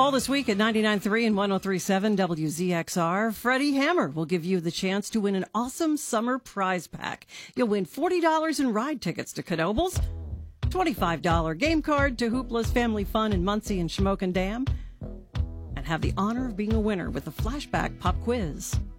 All this week at 99.3 and 103.7 WZXR, Freddie Hammer will give you the chance to win an awesome summer prize pack. You'll win $40 in ride tickets to Knoebels, $25 game card to Hoopla's Family Fun in Muncie and Shamokin Dam, and have the honor of being a winner with a flashback pop quiz.